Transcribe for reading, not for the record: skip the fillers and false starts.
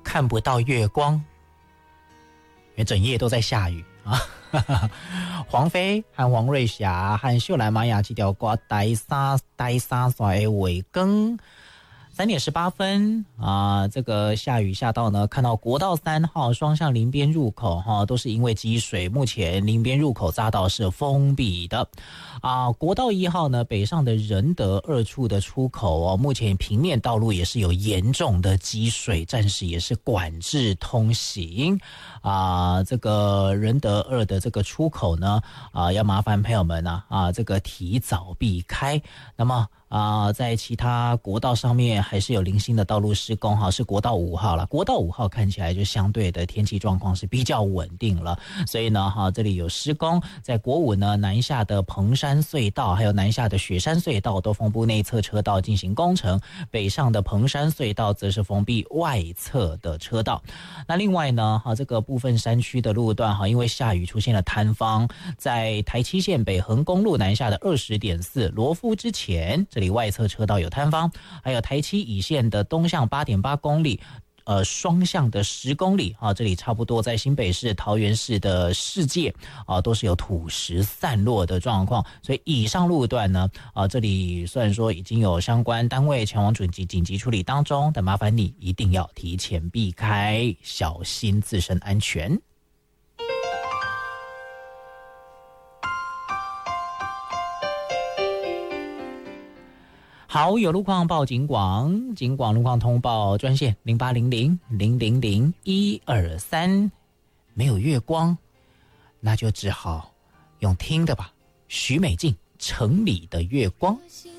看不到月光，因为整夜都在下雨啊。黄飞和黄瑞霞和秀兰玛雅这条歌第三线的尾更。3点18分啊，这个下雨下到呢，看到国道3号双向林边入口哈，都是因为积水，目前林边入口匝道是封闭的啊。国道1号呢，北上的仁德2处的出口哦，目前平面道路也是有严重的积水，暂时也是管制通行啊。这个仁德2的这个出口呢啊，要麻烦朋友们啊这个提早避开。那么在其他国道上面还是有零星的道路施工哈，是国道5号了。国道5号看起来就相对的天气状况是比较稳定了，所以呢这里有施工，在国5呢南下的彭山隧道还有南下的雪山隧道都封闭内侧车道进行工程，北上的彭山隧道则是封闭外侧的车道。那另外呢这个部分山区的路段因为下雨出现了坍方，在台七线北横公路南下的20.4罗夫之前，这里外侧车道有坍方，还有台七乙线的东向8.8公里双向的10公里这里差不多在新北市桃园市的世界都是有土石散落的状况，所以以上路段呢这里虽然说已经有相关单位前往紧急处理当中，但麻烦你一定要提前避开，小心自身安全。好，有路况报警广，警广路况通报专线0800000123，没有月光，那就只好用听的吧。许美静，城里的月光。